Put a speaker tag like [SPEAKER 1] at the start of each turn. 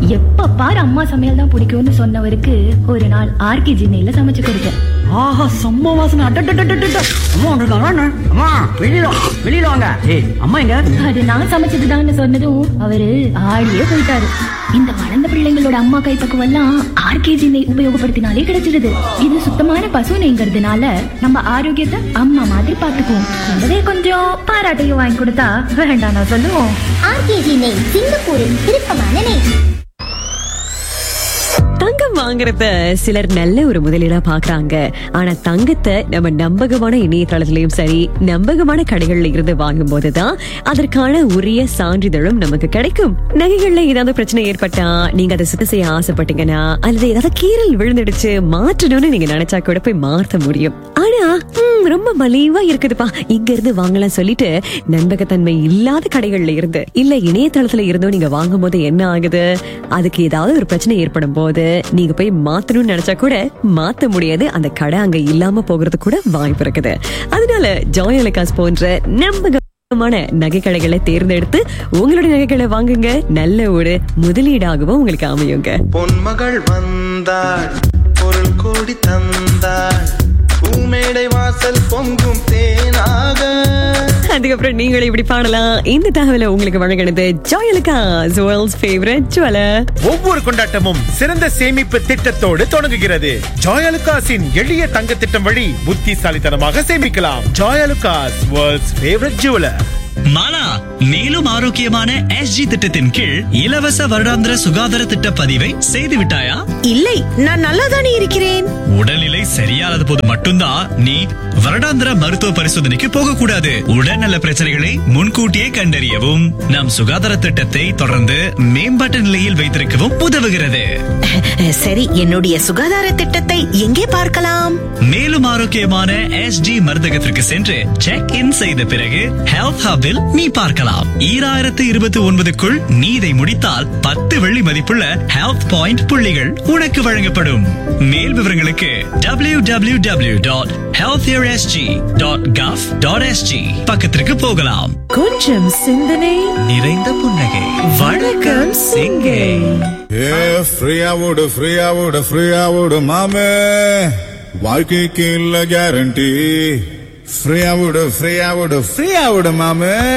[SPEAKER 1] எப்ப பாரு அம்மா சமையல் தான் பிடிக்கும்னு சொன்னவருக்கு ஒரு நாள் ஆர்கேஜி நெய்ல சமைச்சு கொடுத்தேன்.
[SPEAKER 2] ஆஹா, செம்ம வாசனை. அம்மா வந்திருக்காங்க. அம்மா வெளியில வாங்க. ஏய், அம்மா எங்க?
[SPEAKER 1] அது நான் சமைச்சதுதான்னு சொன்னதும் அவரு ஆடியே போயிட்டாரு. இந்த வளர்ந்த பிள்ளைங்களோட அம்மா கைப்பக்குவம் எல்லாம் ஆர்கேஜி நெய் உபயோகப்படுத்தினாலே கிடைச்சிடுது. இது சுத்தமான பசு நெய்ங்கிறதுனால நம்ம ஆரோக்கியத்தை அம்மா மாதிரி பாத்துக்குவோம். கூடவே கொஞ்சம் பாராட்டையும் வாங்கி கொடுத்தா வேண்டாம் நான் சொல்லுவோம்.
[SPEAKER 3] ஆர்கேஜி நெய், சிங்கப்பூரின் விருப்பமான நெய்.
[SPEAKER 4] தங்கம் வாங்குறத சிலர் நல்ல ஒரு முதலீடா பாக்குறாங்க. ஆனா தங்கத்தை நம்ம நம்பகமான இணையதளத்திலயும் சரி, நம்பகமான கடைகள்ல இருந்து வாங்கும் போதுதான் அதற்கான உரிய சான்றிதழும் நமக்கு கிடைக்கும். நகைகள்ல ஏதாவது பிரச்சனை ஏற்பட்டா, நீங்க அதை சுத்தம் செய்ய ஆசைப்பட்டீங்கன்னா, அல்லது ஏதாவது கீறல் விழுந்துடுச்சு மாற்றணும்னு நீங்க நினைச்சா கூட போய் மாற்ற முடியும். ஆனா ரொம்ப மலிவா இருக்குதுப்பா, இங்க இருந்து வாங்கலாம் சொல்லிட்டு நம்பகத்தன்மை இல்லாத கடைகள்ல இருந்து இல்ல இணையதளத்துல இருந்தோ நீங்க வாங்கும் போது என்ன ஆகுது, அதுக்கு ஏதாவது ஒரு பிரச்சனை ஏற்படும் போது நீங்க போய் மாத்தணும்னு நினைச்சா கூட மாத்த முடியாது. அந்த கடை அங்க இல்லாம போகிறது கூட வாய்ப்பு இருக்குது. அதனால ஜாய் அலுகாஸ் போன்ற நம்பகமான நகை கடைகளை தேர்ந்தெடுத்து உங்களுடைய நகைகளை வாங்குங்க. நல்ல ஒரு முதலீடாகவும் உங்களுக்கு அமையுங்க.
[SPEAKER 5] பொன்மகள் வந்தாள், பொருள் கோடி தந்தாள், பூமேடை வாசல் பொங்கும் தேனாக.
[SPEAKER 4] அதுக்கப்புறம் நீங்களும் இப்படி பாடலாம். இந்த தகவலை உங்களுக்கு வழங்கினது Joy Alukkas, world's favourite jeweller.
[SPEAKER 6] ஒவ்வொரு கொண்டாட்டமும் சிறந்த சேமிப்பு திட்டத்தோடு தொடங்குகிறது. ஜாய் அலுகாஸின் எளிய தங்க திட்டம் வழி புத்திசாலித்தனமாக சேமிக்கலாம். Joy Alukkas, world's favourite jeweller.
[SPEAKER 7] Mala, மேலும் ஆரோக்கியமான SG திட்டத்தின் கீழ் இலவச வருடாந்திர சுகாதார திட்ட பதிவை செய்து விட்டாயா?
[SPEAKER 8] இல்லை, நான் நல்லாதானே இருக்கிறேன்.
[SPEAKER 7] உடல்நிலை சரியானது போது மட்டும்தான் நீ வருடாந்திர மருத்துவ பரிசோதனைக்கு போகக்கூடாது. உடல்நல பிரச்சனைகளை முன்கூட்டியே கண்டறியவும் நம் சுகாதார திட்டத்தை தொடர்ந்து மேம்பட்ட நிலையில் வைத்திருக்கவும் உதவுகிறது.
[SPEAKER 8] சரி, என்னுடைய சுகாதார திட்டத்தை எங்கே பார்க்கலாம்?
[SPEAKER 7] மேலும் ஆரோக்கியமான SG மருந்தகத்திற்கு சென்று செக் இன் செய்த பிறகு ஹெல்த் ஹப்பில் நீ பார்க்கலாம். 2029க்குள் நீ இதை முடித்தால் 10 வெள்ளி மதிப்புள்ள ஹெல்த் பாயிண்ட் புள்ளிகள் உனக்கு வழங்கப்படும். மேல் விவரங்களுக்கு www.healthiersg.gov.sg பக்கத்திற்கு போகலாம்.
[SPEAKER 4] கொஞ்சம் சிந்தனை
[SPEAKER 7] நிறைந்த புன்னகை. வணக்கம் சிங்கை.
[SPEAKER 9] ஃப்ரீயா மாமே, வாழ்க்கைக்கு இல்ல கேரண்டி. ஃப்ரீயா விடு மாமே.